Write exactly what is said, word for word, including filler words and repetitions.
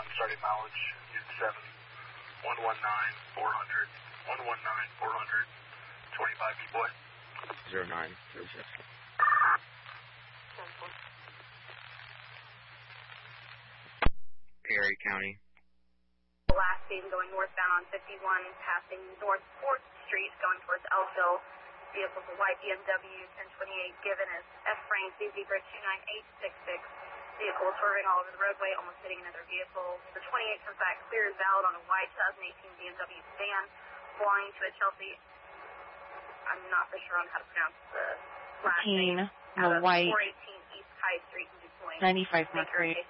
starting mileage in seven one one nine four hundred one one nine four hundred twenty-five B boy. Zero nine zero six. Perry County. Last team going northbound on fifty-one, passing North fourth Street, going towards Elkville. Vehicle is a white B M W ten twenty-eight, given as F-frame C Z Bridge two nine eight six six. Vehicle swerving all over the roadway, almost hitting another vehicle. The twenty-eight comes back clear as valid on a white twenty eighteen B M W sedan, belonging to a Chelsea. I'm not for sure on how to pronounce the last name. The white. four eighteen East High Street in Des Moines. ninety-five Mercury.